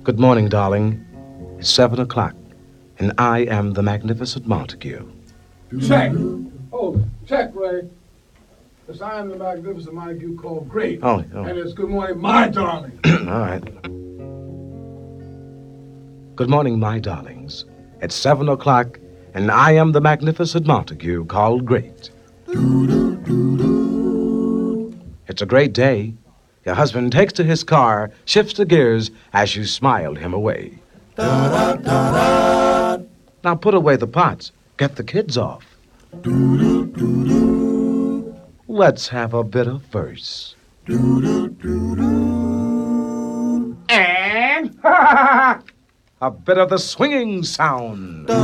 Good morning, darling. It's 7 o'clock, and I am the magnificent Montague. Check. Oh, check, Ray. Yes, I am the magnificent Montague called Great. Oh. And it's good morning, my darling. All right. Good morning, my darlings. It's 7 o'clock, and I am the magnificent Montague called Great. It's a great day. Your husband takes to his car, shifts the gears as you smile him away. Now put away the pots. Get the kids off. Let's have a bit of verse. And a bit of the swinging sound.